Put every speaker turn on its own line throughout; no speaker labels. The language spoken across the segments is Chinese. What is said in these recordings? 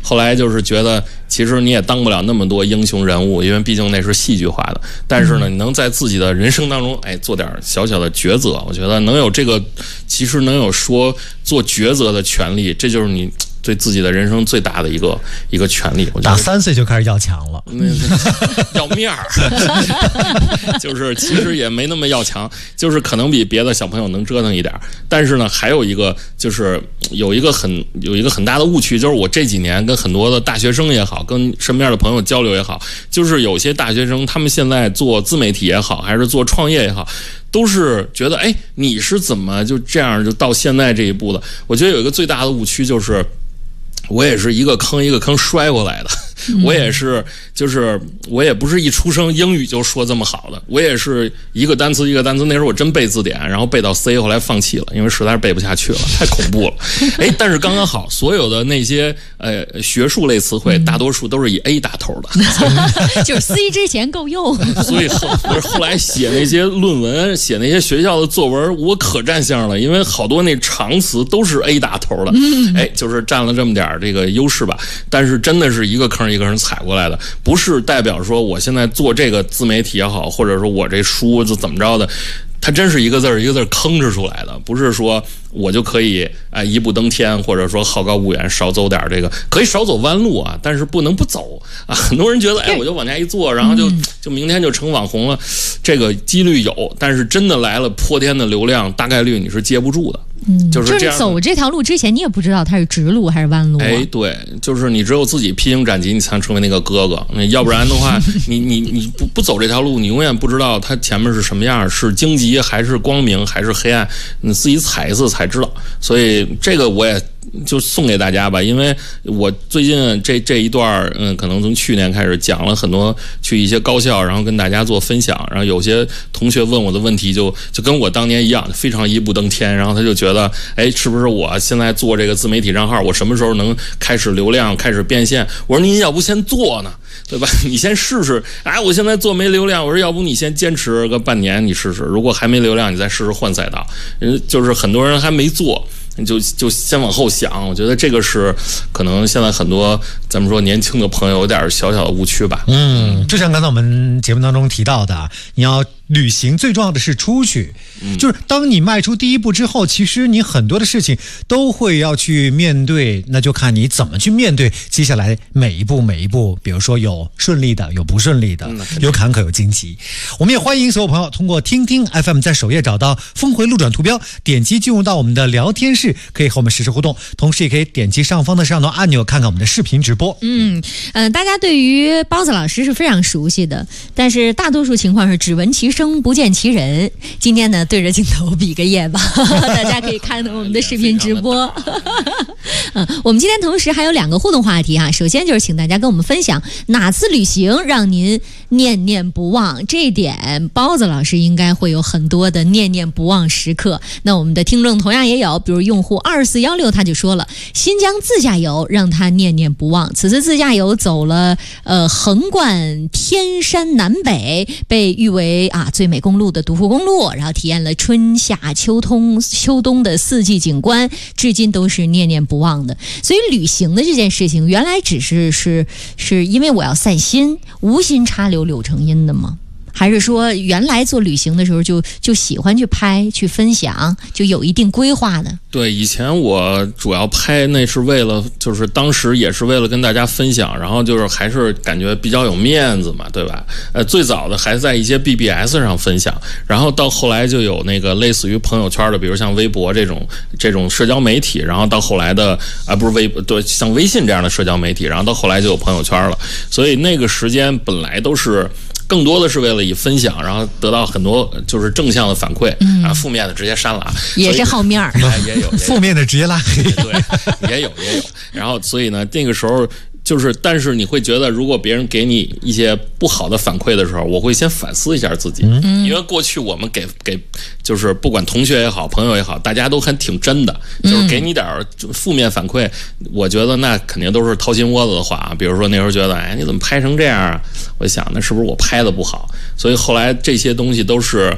后来就是觉得其实你也当不了那么多英雄人物，因为毕竟那是戏剧化的。但是呢，你能在自己的人生当中，做点小小的抉择，我觉得能有这个，其实能有说做抉择的权利，这就是你对自己的人生最大的一个权利。我觉得
打3岁就开始要强了，
要面儿，就是其实也没那么要强，就是可能比别的小朋友能折腾一点。但是呢，还有一个就是有一个很大的误区，就是我这几年跟很多的大学生也好，跟身边的朋友交流也好，就是有些大学生他们现在做自媒体也好，还是做创业也好，都是觉得你是怎么就这样就到现在这一步的？我觉得有一个最大的误区就是，我也是一个坑一个坑摔过来的。我也是，就是我也不是一出生英语就说这么好的，我也是一个单词一个单词，那时候我真背字典，然后背到 C， 后来放弃了，因为实在是背不下去了，太恐怖了。但是刚刚好，所有的那些学术类词汇，大多数都是以 A 打头的，
就是 C 之前够用。
所以后来写那些论文，写那些学校的作文，我可占相了，因为好多那长词都是 A 打头的，就是占了这么点这个优势吧。但是真的是一个坑一个人踩过来的，不是代表说我现在做这个自媒体也好，或者说我这书就怎么着的，它真是一个字儿一个字儿吭哧出来的，不是说我就可以一步登天，或者说好高骛远，少走点这个，可以少走弯路啊，但是不能不走啊。很多人觉得我就往家一坐，然后就明天就成网红了，这个几率有，但是真的来了泼天的流量，大概率你是接不住的。就是这样。
走这条路之前，你也不知道它是直路还是弯路
对，就是你只有自己披荆斩棘，你才能成为那个哥哥。要不然的话，你不走这条路，你永远不知道它前面是什么样，是荆棘还是光明还是黑暗，你自己踩一次才知道。所以这个我也就送给大家吧，因为我最近这一段可能从去年开始讲了很多去一些高校，然后跟大家做分享，然后有些同学问我的问题就跟我当年一样，非常一步登天，然后他就觉得是不是我现在做这个自媒体账号，我什么时候能开始流量开始变现？我说您要不先做呢，对吧？你先试试。我现在做没流量，我说要不你先坚持个半年你试试，如果还没流量你再试试换赛道。就是很多人还没做，就先往后想，我觉得这个是可能现在很多咱们说年轻的朋友有点小小的误区吧。
就像刚才我们节目当中提到的，你要旅行最重要的是出去，就是当你迈出第一步之后，其实你很多的事情都会要去面对，那就看你怎么去面对接下来每一步，比如说有顺利的，有不顺利的，有坎坷有荆棘。我们也欢迎所有朋友通过听听 FM 在首页找到峰回路转图标，点击进入到我们的聊天室，可以和我们实时互动，同时也可以点击上方的摄像头按钮看看我们的视频直播。
大家对于包子老师是非常熟悉的，但是大多数情况是只闻其声不见其人。今天呢，对着镜头比个耶吧，大家可以看到我们的视频直播。我们今天同时还有2个互动话题啊。首先就是请大家跟我们分享哪次旅行让您念念不忘，这一点包子老师应该会有很多的念念不忘时刻。那我们的听众同样也有，比如用户2416他就说了，新疆自驾游让他念念不忘。此次自驾游走了横贯天山南北，被誉为最美公路的独库公路，然后体验了春夏秋冬的4季景观，至今都是念念不忘的。所以旅行的这件事情原来只是因为我要散心，无心插柳成荫的吗？还是说原来做旅行的时候就喜欢去拍去分享，就有一定规划的？
对，以前我主要拍那是为了，就是当时也是为了跟大家分享，然后就是还是感觉比较有面子嘛，对吧？最早的还在一些 BBS 上分享，然后到后来就有那个类似于朋友圈的，比如像微博这种社交媒体，然后到后来的不是对，像微信这样的社交媒体，然后到后来就有朋友圈了。所以那个时间本来都是更多的是为了以分享，然后得到很多就是正向的反馈，负面的直接删了，
也是好面儿，
也有
负面的直接拉黑，
对，也有。然后所以呢，那个时候就是，但是你会觉得，如果别人给你一些不好的反馈的时候，我会先反思一下自己，因为过去我们给就是不管同学也好，朋友也好，大家都挺真的，就是给你点负面反馈，我觉得那肯定都是掏心窝子的话。比如说那时候觉得，你怎么拍成这样啊？我想那是不是我拍的不好？所以后来这些东西都是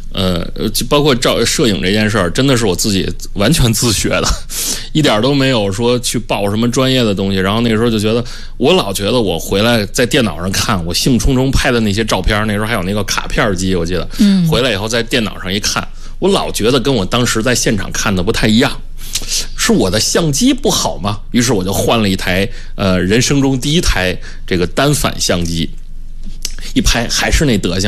就包括摄影这件事儿，真的是我自己完全自学的，一点都没有说去报什么专业的东西。然后那个时候就觉得，我老觉得我回来在电脑上看我兴冲冲拍的那些照片，那时候还有那个卡片机，我记得，回来以后在电脑上一看，我老觉得跟我当时在现场看的不太一样。是我的相机不好吗？于是我就换了一台人生中第一台这个单反相机，一拍还是那德行。